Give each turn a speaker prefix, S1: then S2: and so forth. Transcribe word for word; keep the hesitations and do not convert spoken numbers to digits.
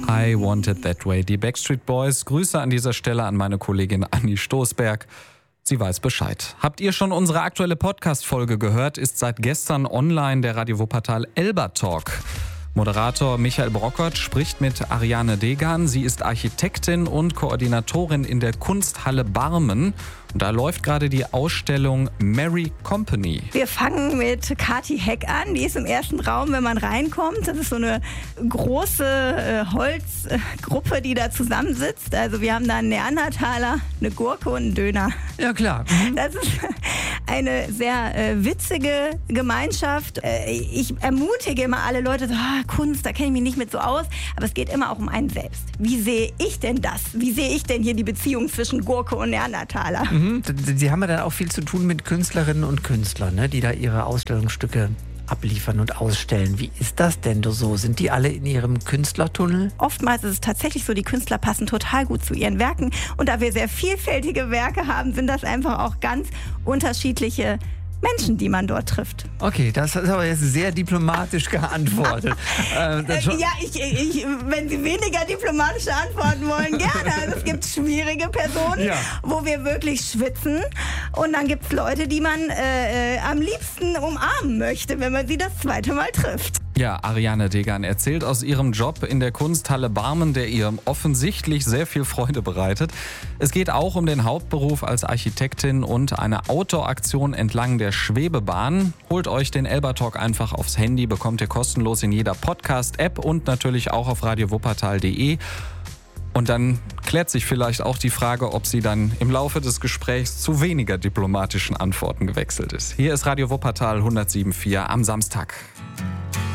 S1: I Want It That Way, die Backstreet Boys. Grüße an dieser Stelle an meine Kollegin Anni Stoßberg. Sie weiß Bescheid. Habt ihr schon unsere aktuelle Podcast-Folge gehört? Ist seit gestern online der Radio Wuppertal Elba-Talk. Moderator Michael Brockert spricht mit Ariane Degan. Sie ist Architektin und Koordinatorin in der Kunsthalle Barmen. Und da läuft gerade die Ausstellung Merry Company.
S2: Wir fangen mit Kati Heck an. Die ist im ersten Raum, wenn man reinkommt. Das ist so eine große äh, Holzgruppe, die da zusammensitzt. Also wir haben da einen Neandertaler, eine Gurke und einen Döner.
S3: Ja, klar. Mhm.
S2: Das ist eine sehr äh, witzige Gemeinschaft. Äh, ich ermutige immer alle Leute, so, ah, Kunst, da kenne ich mich nicht mit so aus. Aber es geht immer auch um einen selbst. Wie sehe ich denn das? Wie sehe ich denn hier die Beziehung zwischen Gurke und Neandertaler?
S3: Mhm. Sie haben ja dann auch viel zu tun mit Künstlerinnen und Künstlern, ne, die da ihre Ausstellungsstücke abliefern und ausstellen. Wie ist das denn so? Sind die alle in ihrem Künstlertunnel?
S2: Oftmals ist es tatsächlich so, die Künstler passen total gut zu ihren Werken. Und da wir sehr vielfältige Werke haben, sind das einfach auch ganz unterschiedliche Menschen, die man dort trifft.
S3: Okay, das ist aber jetzt sehr diplomatisch geantwortet. äh,
S2: äh, ja, ich, ich, wenn Sie weniger diplomatisch antworten wollen, gerne. Also es gibt schwierige Personen, ja, wo wir wirklich schwitzen. Und dann gibt es Leute, die man äh, am liebsten umarmen möchte, wenn man sie das zweite Mal trifft.
S1: Ja, Ariane Degan erzählt aus ihrem Job in der Kunsthalle Barmen, der ihr offensichtlich sehr viel Freude bereitet. Es geht auch um den Hauptberuf als Architektin und eine Outdoor-Aktion entlang der Schwebebahn. Holt euch den Elba-Talk einfach aufs Handy, bekommt ihr kostenlos in jeder Podcast-App und natürlich auch auf radio wuppertal punkt de. Und dann klärt sich vielleicht auch die Frage, ob sie dann im Laufe des Gesprächs zu weniger diplomatischen Antworten gewechselt ist. Hier ist Radio Wuppertal hundertsieben Komma vier am Samstag.